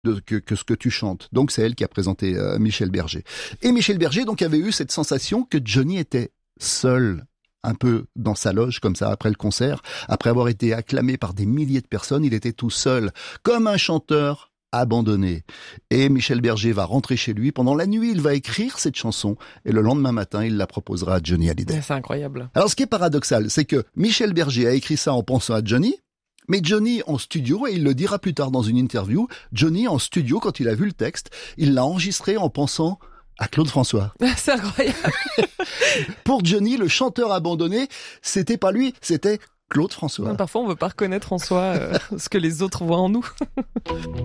que ce que tu chantes. Donc c'est elle qui a présenté Michel Berger. Et Michel Berger donc avait eu cette sensation que Johnny était seul, un peu dans sa loge comme ça après le concert, après avoir été acclamé par des milliers de personnes, il était tout seul, comme un chanteur abandonné. Et Michel Berger va rentrer chez lui. Pendant la nuit, il va écrire cette chanson et le lendemain matin, il la proposera à Johnny Hallyday. C'est incroyable. Alors ce qui est paradoxal, c'est que Michel Berger a écrit ça en pensant à Johnny, mais Johnny en studio, et il le dira plus tard dans une interview, Johnny en studio, quand il a vu le texte, il l'a enregistré en pensant à Claude François. C'est incroyable. Pour Johnny, le chanteur abandonné, c'était pas lui, c'était Claude François. Parfois, on veut pas reconnaître en soi ce que les autres voient en nous.